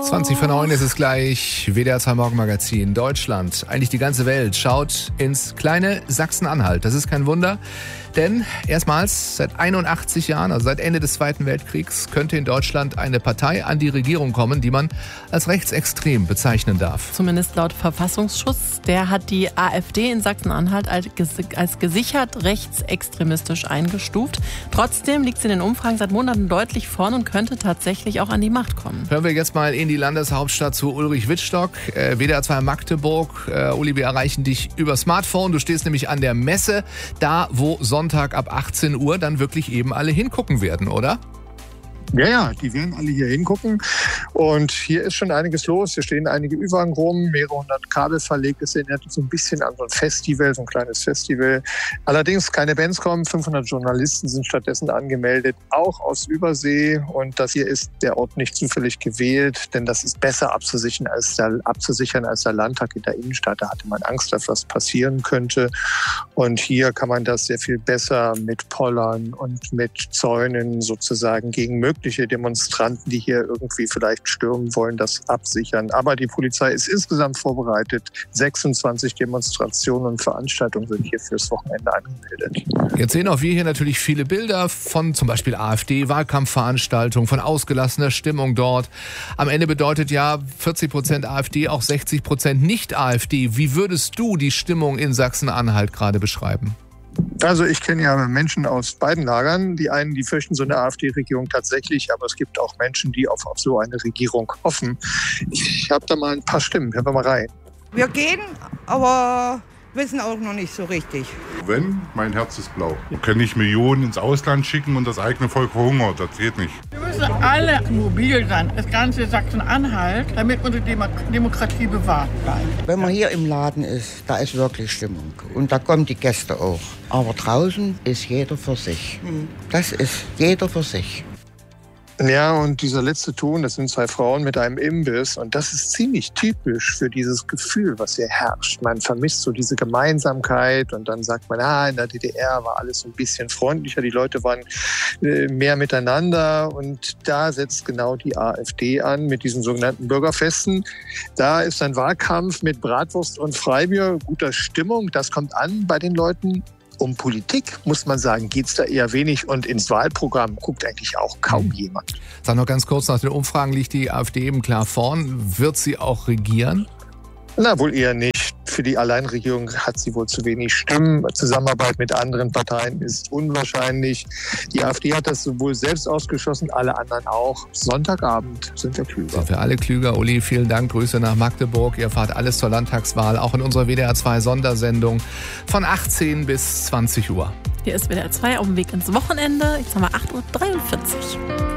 8:20 ist es gleich. WDR 2 Morgenmagazin. Deutschland, eigentlich die ganze Welt, schaut ins kleine Sachsen-Anhalt. Das ist kein Wunder, denn erstmals seit 81 Jahren, also seit Ende des Zweiten Weltkriegs, könnte in Deutschland eine Partei an die Regierung kommen, die man als rechtsextrem bezeichnen darf. Zumindest laut Verfassungsschutz. Der hat die AfD in Sachsen-Anhalt als gesichert rechtsextremistisch eingestuft. Trotzdem liegt sie in den Umfragen seit Monaten deutlich vorn und könnte tatsächlich auch an die Macht kommen. Hören wir jetzt mal in die Landeshauptstadt zu Ulrich Wittstock, WDR 2 Magdeburg. Uli, wir erreichen dich über Smartphone. Du stehst nämlich an der Messe, da wo Sonntag ab 18 Uhr dann wirklich eben alle hingucken werden, oder? Ja, die werden alle hier hingucken und hier ist schon einiges los. Hier stehen einige Ü-Wagen rum, mehrere hundert Kabel verlegt. Es erinnert so ein bisschen an so ein Festival, so ein kleines Festival. Allerdings keine Bands kommen, 500 Journalisten sind stattdessen angemeldet, auch aus Übersee. Und das hier ist der Ort nicht zufällig gewählt, denn das ist besser abzusichern als der Landtag in der Innenstadt. Da hatte man Angst, dass was passieren könnte. Und hier kann man das sehr viel besser mit Pollern und mit Zäunen sozusagen gegen mögliche Demonstranten, die hier irgendwie vielleicht stürmen wollen, das absichern. Aber die Polizei ist insgesamt vorbereitet. 26 Demonstrationen und Veranstaltungen sind hier fürs Wochenende angemeldet. Jetzt sehen auch wir hier natürlich viele Bilder von zum Beispiel AfD-Wahlkampfveranstaltungen, von ausgelassener Stimmung dort. Am Ende bedeutet ja 40% AfD, auch 60% Nicht-AfD. Wie würdest du die Stimmung in Sachsen-Anhalt gerade beschreiben? Also ich kenne ja Menschen aus beiden Lagern. Die einen, die fürchten so eine AfD-Regierung tatsächlich, aber es gibt auch Menschen, die auf so eine Regierung hoffen. Ich habe da mal ein paar Stimmen, hören wir mal rein. Wir gehen, aber wissen auch noch nicht so richtig. Wenn, mein Herz ist blau. Wir können nicht Millionen ins Ausland schicken und das eigene Volk verhungert. Das geht nicht. Wir müssen alle mobil sein, das ganze Sachsen-Anhalt, damit unsere Demokratie bewahrt bleibt. Wenn man hier im Laden ist, da ist wirklich Stimmung. Und da kommen die Gäste auch. Aber draußen ist jeder für sich. Das ist jeder für sich. Ja, und dieser letzte Ton, das sind zwei Frauen mit einem Imbiss. Und das ist ziemlich typisch für dieses Gefühl, was hier herrscht. Man vermisst so diese Gemeinsamkeit und dann sagt man, in der DDR war alles ein bisschen freundlicher, die Leute waren mehr miteinander. Und da setzt genau die AfD an mit diesen sogenannten Bürgerfesten. Da ist ein Wahlkampf mit Bratwurst und Freibier, guter Stimmung. Das kommt an bei den Leuten. Um Politik, muss man sagen, geht es da eher wenig und ins Wahlprogramm guckt eigentlich auch kaum jemand. Sag noch ganz kurz, nach den Umfragen liegt die AfD eben klar vorn. Wird sie auch regieren? Na, wohl eher nicht. Für die Alleinregierung hat sie wohl zu wenig Stimmen. Zusammenarbeit mit anderen Parteien ist unwahrscheinlich. Die AfD hat das sowohl selbst ausgeschlossen, alle anderen auch. Sonntagabend sind wir klüger. Sind wir alle klüger. Uli, vielen Dank. Grüße nach Magdeburg. Ihr erfahrt alles zur Landtagswahl, auch in unserer WDR 2 Sondersendung von 18 bis 20 Uhr. Hier ist WDR 2 auf dem Weg ins Wochenende. Jetzt haben wir 8:43 Uhr.